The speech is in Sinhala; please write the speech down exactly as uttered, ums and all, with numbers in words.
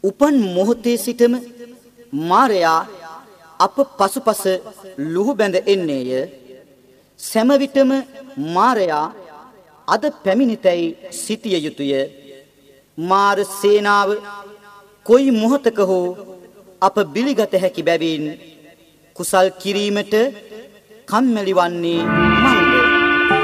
උපන් මොහොතේ සිටම මාරයා අප පසුපස ලුහු බැඳ එන්නේය. සෑම විටම මාරයා අද පැමිණිතැයි සිටිය යුතුය. මාර සේනාව කොයි මොහොතක හෝ අප බිලිගත හැකි බැවින් කුසල් කිරීමට කම්මැලි වන්නේ